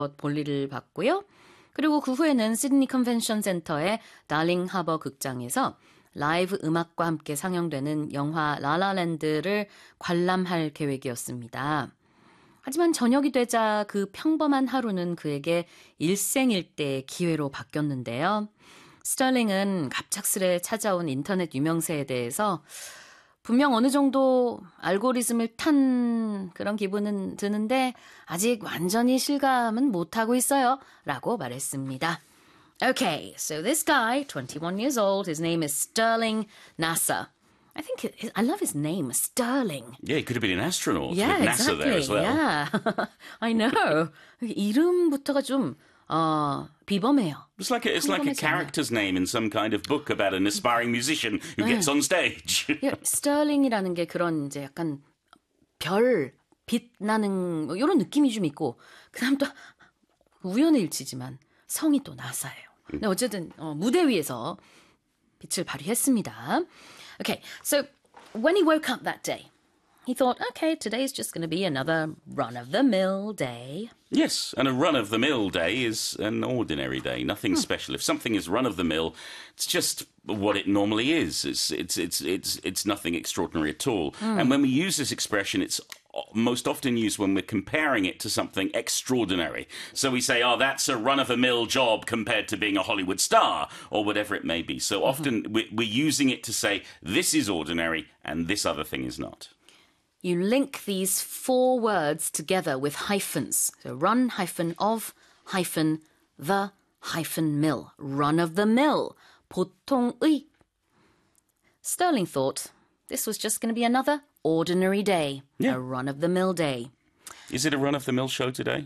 볼일을 봤고요. 그리고 그 후에는 시드니 컨벤션 센터의 달링 하버 극장에서 라이브 음악과 함께 상영되는 영화 라라랜드를 관람할 계획이었습니다. 하지만 저녁이 되자 그 평범한 하루는 그에게 일생일대의 기회로 바뀌었는데요. 스털링은 갑작스레 찾아온 인터넷 유명세에 대해서 분명 어느 정도 알고리즘을 탄 그런 기분은 드는데 아직 완전히 실감은 못하고 있어요. 라고 말했습니다. Okay, so this guy, 21 years old, his name is Sterling Nasser. I love his name, Sterling. Yeah, he could have been an astronaut Yeah, with NASA exactly. there as well. Yeah, I know. 이름부터가 좀 비범해요. It's like a character's name in some kind of book about an aspiring musician who gets on stage. 스털링이라는 게 그런 이제 약간 별, 빛 나는 뭐 이런 느낌이 좀 있고 그다음 또 우연의 일치지만 성이 또 나사예요. 근데 어쨌든 무대 위에서 빛을 발휘했습니다. Okay, so when he woke up that day, he thought, okay, today's just going to be another run-of-the-mill day. Yes, and a run-of-the-mill day is an ordinary day, nothing special. If something is run-of-the-mill, it's just what it normally is. It's nothing extraordinary at all. And when we use this expression, it's most often used when we're comparing it to something extraordinary. So we say, oh, that's a run-of-the-mill job compared to being a Hollywood star, or whatever it may be. So often we're using it to say, this is ordinary, and this other thing is not. You link these four words together with hyphens. So run hyphen of hyphen the hyphen mill. Run of the mill. 보통의. Sterling thought this was just going to be another ordinary day. Yeah. A run of the mill day. Is it a run-of-the-mill show today?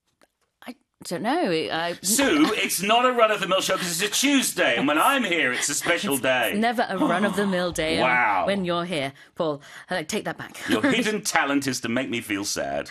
I don't know. Sue, it's not a run-of-the-mill show because it's a Tuesday, and when I'm here, it's a special day. Never a run-of-the-mill day. Wow. When you're here, Paul. Take that back. Your hidden talent is to make me feel sad.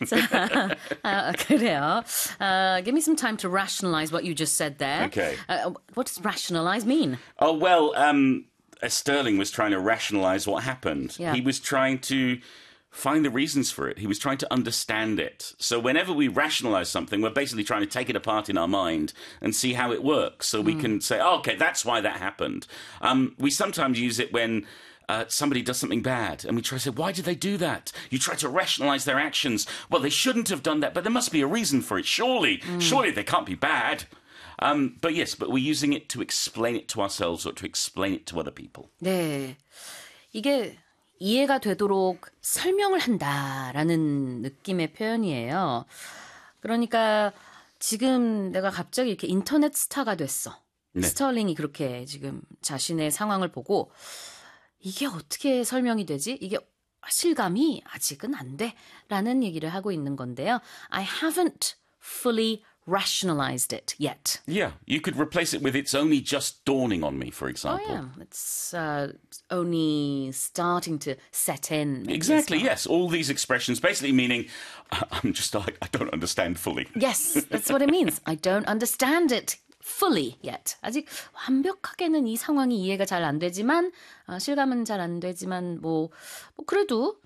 그래요. Give me some time to rationalize what you just said there. Okay. What does rationalize mean? Oh, well, Sterling was trying to rationalize what happened. Yeah. He was trying to find the reasons for it. He was trying to understand it. So whenever we rationalize something, we're basically trying to take it apart in our mind and see how it works. So we can say, oh, okay, that's why that happened. We sometimes use it when somebody does something bad, and we try to say, why did they do that? You try to rationalize their actions. Well, they shouldn't have done that, but there must be a reason for it. Surely they can't be bad. But we're using it to explain it to ourselves or to explain it to other people. 네, 이게 이해가 되도록 설명을 한다라는 느낌의 표현이에요. 그러니까 지금 내가 갑자기 이렇게 인터넷 스타가 됐어. 네. 스털링이 그렇게 지금 자신의 상황을 보고 이게 어떻게 설명이 되지? 이게 실감이 아직은 안 돼. 라는 얘기를 하고 있는 건데요. I haven't fully rationalized it yet. Yeah, you could replace it with it's only just dawning on me, for example. Oh, yeah. It's only starting to set in. Maybe Exactly, as well. yes. All these expressions basically meaning I'm just like, I don't understand fully. Yes, that's what it means. I don't understand it fully yet. 아직 완벽하게는 이 상황이 이해가 잘 안 되지만 실감은 잘 안 되지만 뭐 그래도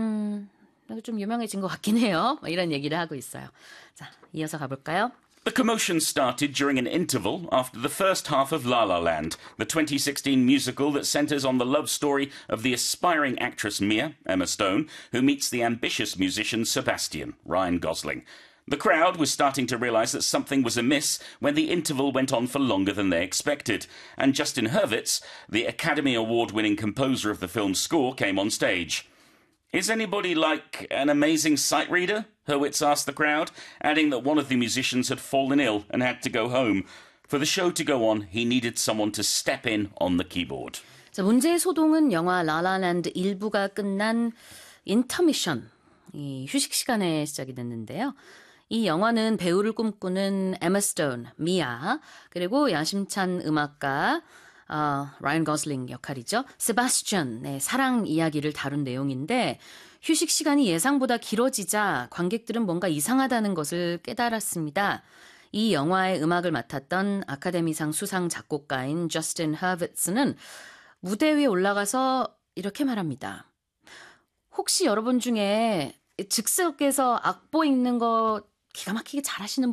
좀 유명해진 것 같긴 해요. 이런 얘기를 하고 있어요. 자, 이어서 가볼까요? The commotion started during an interval after the first half of La La Land, the 2016 musical that centres on the love story of the aspiring actress Mia, Emma Stone, who meets the ambitious musician Sebastian, Ryan Gosling. The crowd was starting to realise that something was amiss when the interval went on for longer than they expected, and Justin Hurwitz, the Academy Award-winning composer of the film's score, came on stage. Is anybody like an amazing sight reader? Hurwitz asked the crowd, adding that one of the musicians had fallen ill and had to go home. For the show to go on, he needed someone to step in on the keyboard. 자, 문제의 소동은 영화 라라랜드 1부가 끝난 인터미션, 이 휴식 시간에 시작이 됐는데요. 이 영화는 배우를 꿈꾸는 에마 스톤, 미아, 그리고 야심찬 음악가 라이언 거슬링 역할이죠. 세바스찬의 사랑 이야기를 다룬 내용인데 휴식 시간이 예상보다 길어지자 관객들은 뭔가 이상하다는 것을 깨달았습니다. 이 영화의 음악을 맡았던 아카데미상 수상 작곡가인 저스틴 허비츠는 무대 위에 올라가서 이렇게 말합니다. 혹시 여러분 중에 즉석에서 악보 읽는 거 기가 막히게 잘하시는